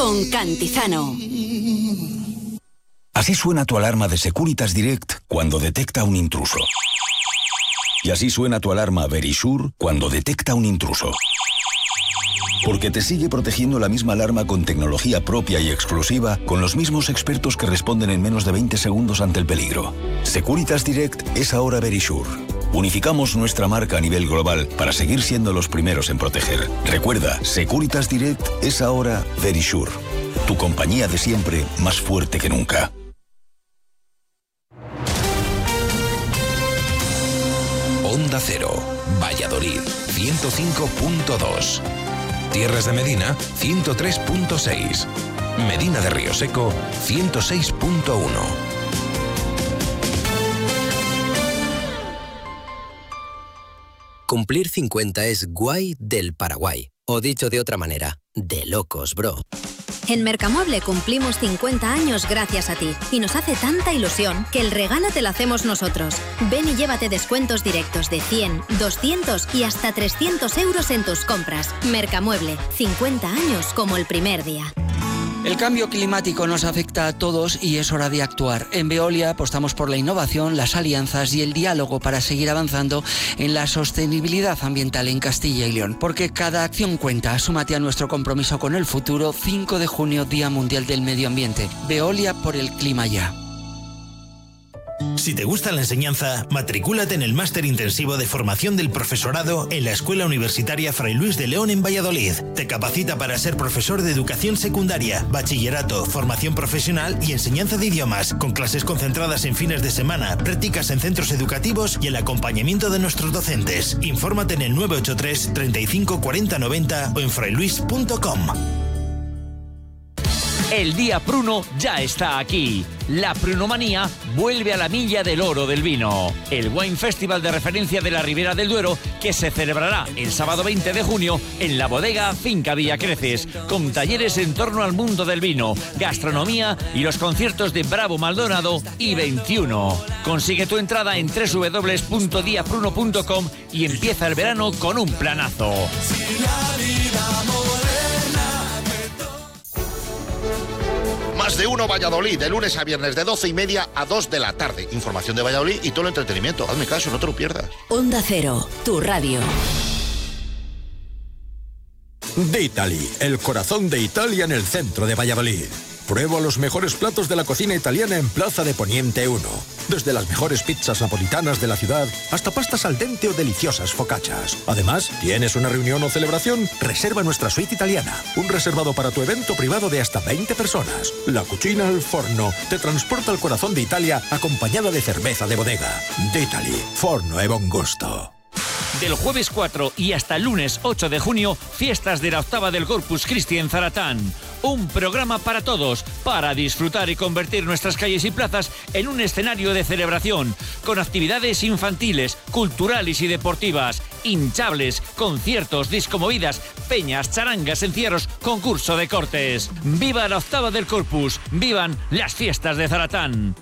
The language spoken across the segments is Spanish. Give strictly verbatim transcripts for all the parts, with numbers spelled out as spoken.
con Cantizano. Así suena tu alarma de Securitas Direct cuando detecta un intruso. Y así suena tu alarma Verisure cuando detecta un intruso. Porque te sigue protegiendo la misma alarma con tecnología propia y exclusiva, con los mismos expertos que responden en menos de veinte segundos ante el peligro. Securitas Direct es ahora Verisure. Unificamos nuestra marca a nivel global para seguir siendo los primeros en proteger. Recuerda, Securitas Direct es ahora Verisure. Tu compañía de siempre, más fuerte que nunca. Onda Cero, Valladolid, ciento cinco punto dos. Tierras de Medina, ciento tres punto seis. Medina de Río Seco, ciento seis punto uno. Cumplir cincuenta es guay del Paraguay. O dicho de otra manera, de locos, bro. En Mercamueble cumplimos cincuenta años gracias a ti y nos hace tanta ilusión que el regalo te lo hacemos nosotros. Ven y llévate descuentos directos de cien, doscientos y hasta trescientos euros en tus compras. Mercamueble, cincuenta años como el primer día. El cambio climático nos afecta a todos y es hora de actuar. En Veolia apostamos por la innovación, las alianzas y el diálogo para seguir avanzando en la sostenibilidad ambiental en Castilla y León. Porque cada acción cuenta. Súmate a nuestro compromiso con el futuro. cinco de junio, Día Mundial del Medio Ambiente. Veolia por el clima ya. Si te gusta la enseñanza, matricúlate en el Máster Intensivo de Formación del Profesorado en la Escuela Universitaria Fray Luis de León en Valladolid. Te capacita para ser profesor de educación secundaria, bachillerato, formación profesional y enseñanza de idiomas, con clases concentradas en fines de semana, prácticas en centros educativos y el acompañamiento de nuestros docentes. Infórmate en el nueve ocho tres, treinta y cinco, cuarenta, noventa o en frailuis punto com. El Día Pruno ya está aquí. La Prunomanía vuelve a la milla del oro del vino. El Wine Festival de referencia de la Ribera del Duero, que se celebrará el sábado veinte de junio en la bodega Finca Villacreces, con talleres en torno al mundo del vino, gastronomía y los conciertos de Bravo Maldonado y veintiuno. Consigue tu entrada en doble u doble u doble u punto dia pruno punto com y empieza el verano con un planazo. Más de uno Valladolid, de lunes a viernes de doce y media a dos de la tarde. Información de Valladolid y todo el entretenimiento. Hazme caso, no te lo pierdas. Onda Cero, tu radio. D'Italy, el corazón de Italia en el centro de Valladolid. Prueba los mejores platos de la cocina italiana en Plaza de Poniente uno. Desde las mejores pizzas napolitanas de la ciudad hasta pastas al dente o deliciosas focaccias. Además, ¿tienes una reunión o celebración? Reserva nuestra suite italiana. Un reservado para tu evento privado de hasta veinte personas. La cucina al forno te transporta al corazón de Italia acompañada de cerveza de bodega. D'Italy, forno e bon gusto. Del jueves cuatro y hasta el lunes ocho de junio, fiestas de la octava del Corpus Christi en Zaratán. Un programa para todos, para disfrutar y convertir nuestras calles y plazas en un escenario de celebración, con actividades infantiles, culturales y deportivas, hinchables, conciertos, discomovidas, peñas, charangas, encierros, concurso de cortes. ¡Viva la octava del Corpus! ¡Vivan las fiestas de Zaratán!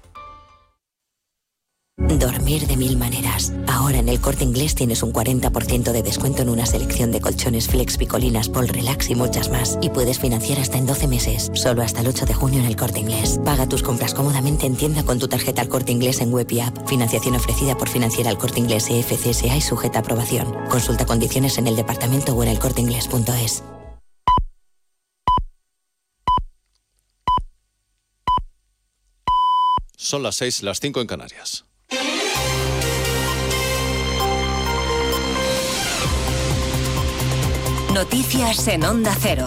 Dormir de mil maneras. Ahora en el Corte Inglés tienes un cuarenta por ciento de descuento en una selección de colchones Flex, Picolinas, Pol Relax y muchas más. Y puedes financiar hasta en doce meses. Solo hasta el ocho de junio en el Corte Inglés. Paga tus compras cómodamente en tienda con tu tarjeta al Corte Inglés en web y app. Financiación ofrecida por Financiera al Corte Inglés E F C S A y sujeta a aprobación. Consulta condiciones en el departamento o en el corte inglés punto es. Son las seis, las cinco en Canarias. Noticias en Onda Cero.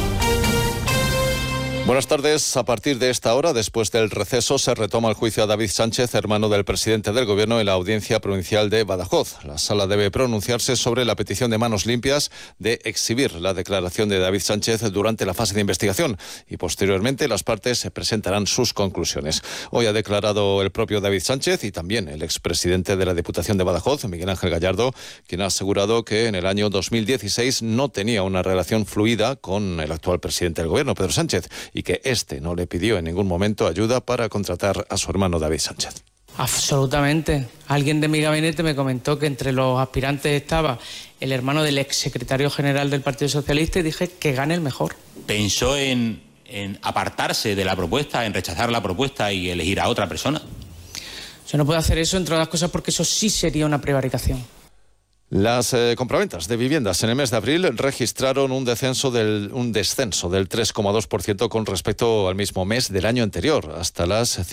Buenas tardes. A partir de esta hora, después del receso, se retoma el juicio a David Sánchez, hermano del presidente del Gobierno, en la Audiencia Provincial de Badajoz. La sala debe pronunciarse sobre la petición de Manos Limpias de exhibir la declaración de David Sánchez durante la fase de investigación y posteriormente las partes se presentarán sus conclusiones. Hoy ha declarado el propio David Sánchez y también el expresidente de la Diputación de Badajoz, Miguel Ángel Gallardo, quien ha asegurado que en el año dos mil dieciséis no tenía una relación fluida con el actual presidente del Gobierno, Pedro Sánchez, y que éste no le pidió en ningún momento ayuda para contratar a su hermano David Sánchez. Absolutamente. Alguien de mi gabinete me comentó que entre los aspirantes estaba el hermano del exsecretario general del Partido Socialista y dije que gane el mejor. ¿Pensó en, en apartarse de la propuesta, en rechazar la propuesta y elegir a otra persona? Yo no puedo hacer eso, entre otras cosas, porque eso sí sería una prevaricación. Las eh, compraventas de viviendas en el mes de abril registraron un descenso del, un descenso del tres coma dos por ciento con respecto al mismo mes del año anterior, hasta las